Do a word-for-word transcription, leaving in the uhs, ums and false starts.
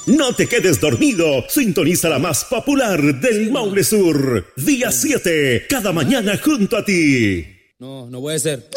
No te quedes dormido. Sintoniza la más popular del Maule Sur. Día siete, cada mañana junto a ti. No, no puede ser.